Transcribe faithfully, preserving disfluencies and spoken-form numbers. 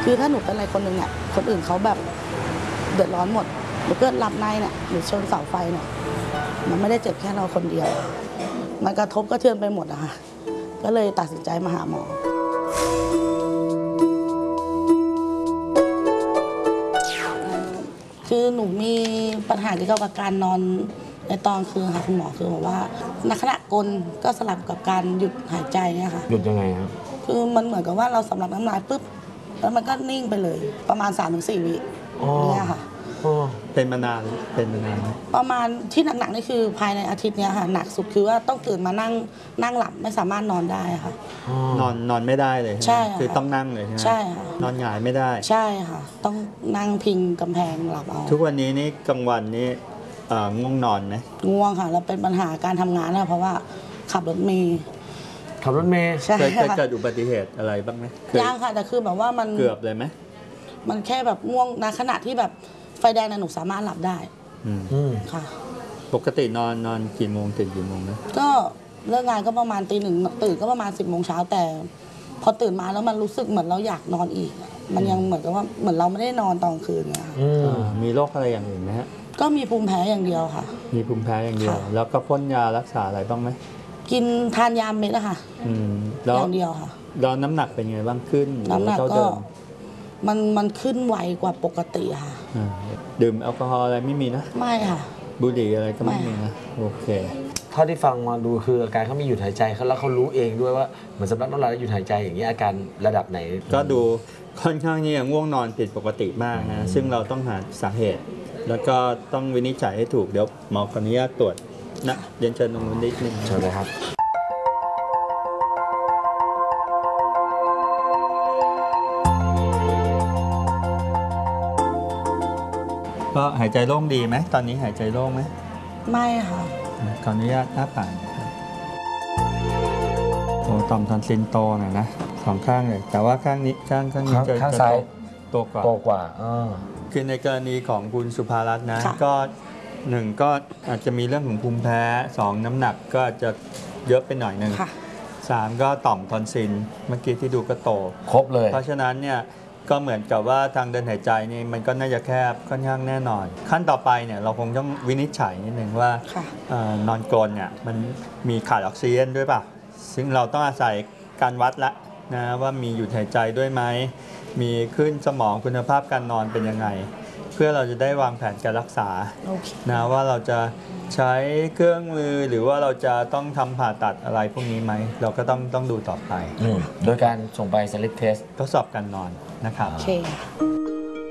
คือถ้าหนูเป็นอะไรคนหนึ่งเนี่ยคนอื่นเขาแบบเดือดร้อนหมดหนูเกิดหลับในเนี่ยหรือชนเสาไฟเนี่ยมันไม่ได้เจ็บแค่เราคนเดียวมันกระทบกระเทือนไปหมดอะค่ะก็เลยตัดสินใจมาหาหมอคือหนูมีปัญหาเกี่ยวกับการนอนในตอนคืนค่ะคุณหมอคือบอกว่าในขณะกลก็สลับกับการหยุดหายใจเนี่ยค่ะหยุดยังไงครับคือมันเหมือนกับว่าเราสำลักน้ำลายปุ๊บแล้วมันก็นิ่งไปเลยประมาณ สามถึงสี่ วิเนี่ยค่ะเป็นมานานเป็นมานานประมาณที่หนักๆนี่คือภายในอาทิตย์นี้ค่ะหนักสุดคือว่าต้องตื่นมานั่งนั่งหลับไม่สามารถนอนได้ค่ะนอนนอนไม่ได้เลยใช่คือต้องนั่งเลยใช่ไหมใช่ค่ะนอนหงายไม่ได้ใช่ค่ะต้องนั่งพิงกำแพงหลับเอาทุกวันนี้นี่กลางวันนี่ง่วงนอนไหมง่วงค่ะแล้วเป็นปัญหาการทำงานนะเพราะว่าขับรถเมล์ขับรถเมล์เคยเกิดอุบัติเหตุอะไรบ้างไหมยังค่ะแต่คือแบบว่ามันเกือบเลยไหมมันแค่แบบง่วงในขณะที่แบบไฟแดงนะหนูสามารถหลับได้ค่ะปกตินอนนอนกี่โมงตื่นกี่โมงนะก็เลิกงานก็ประมาณตีหนึ่งตื่นก็ประมาณสิบโมงเช้าแต่พอตื่นมาแล้วมันรู้สึกเหมือนเราอยากนอนอีกมันยังเหมือนกับว่าเหมือนเราไม่ได้นอนตอนคืนไงค่ะมีโรคอะไรอย่างอื่นไหมฮะก็มีภูมิแพ้อย่างเดียวค่ะมีภูมิแพ้อย่างเดียวแล้วก็พ่นยารักษาอะไรบ้างไหมกินทานยาเม็ดอะค่ะอย่างเดียวค่ะแล้วน้ำหนักเป็นไงบ้างขึ้นน้ำหนักก็มันมันขึ้นไวกว่าปกติค่ะดื่มแอลกอฮอล์อะไรไม่มีนะไม่ค่ะบุหรี่อะไรก็ไม่มีนะโอเคเท่าที่ฟังมาดูคืออาการเขามีหยุดหายใจเขาแล้วเขารู้เองด้วยว่าเหมือนสำลักน้ำลายแล้วหยุดหายใจอย่างนี้อาการระดับไหนก็ดูค่อนข้างนี่ง่วงนอนผิดปกติมากนะซึ่งเราต้องหาสาเหตุแล้วก็ต้องวินิจฉัยให้ถูกเดี๋ยวหมอขออนุญาตตรวจนะเรียนเชิญตรงนู้นนิดนึงเชิญเลยครับก็หายใจโล่งดีไหมตอนนี้หายใจโล่งไหมไม่ค่ะขออนุญาตอ้าปากครับโอ้ต่อมทอนซิลโตหน่อยนะสองข้างเลยแต่ว่าข้างนี้ข้างข้างนี้จะข้างซ้ายโตกว่าโตกว่าคือในกรณีของคุณสุภารัตน์นะก็หนึ่งก็อาจจะมีเรื่องของภูมิแพ้สองน้ำหนักก็จะเยอะไปหน่อยหนึ่งสามก็ต่อมทอนซิลเมื่อกี้ที่ดูก็โตครบเลยเพราะฉะนั้นเนี่ยก็เหมือนกับว่าทางเดินหายใจนี่มันก็น่าจะแคบค่อนข้างแน่นอนขั้นต่อไปเนี่ยเราคงต้องวินิจฉัยนิดนึงว่านอนกรนเนี่ยมันมีขาดออกซิเจนด้วยป่ะซึ่งเราต้องอาศัยการวัดละนะว่ามีหยุดหายใจด้วยไหมมีขึ้นสมองคุณภาพการนอนเป็นยังไงเพื่อเราจะได้วางแผนการรักษา okay. นะว่าเราจะใช้เครื่องมือหรือว่าเราจะต้องทำผ่าตัดอะไรพวกนี้ไหมเราก็ต้องต้องดูต่อไปโดยการส่งไป Select Test ทดสอบการนอนนะครับโอเค